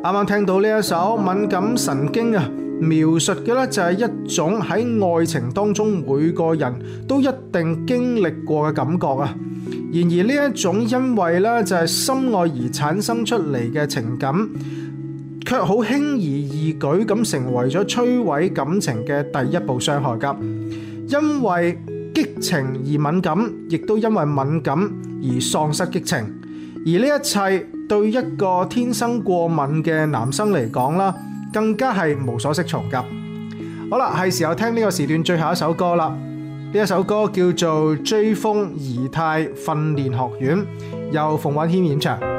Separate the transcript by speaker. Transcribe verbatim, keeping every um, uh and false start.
Speaker 1: 啱啱聽到呢一首敏感神經啊，描述嘅咧就係一種喺愛情當中每個人都一定經歷過嘅感覺啊。然而呢一種因為咧就係深愛而產生出嚟嘅情感，卻好輕而易舉咁成為咗摧毀感情嘅第一步傷害㗎。因為激情而敏感，亦都因為敏感而喪失激情。而呢一切對一個天生過敏嘅男生嚟講啦，更加係無所適從㗎。好啦，係時候聽呢個時段最後一首歌啦。呢一首歌叫做《追風儀態訓練學院》，由馮允謙演唱。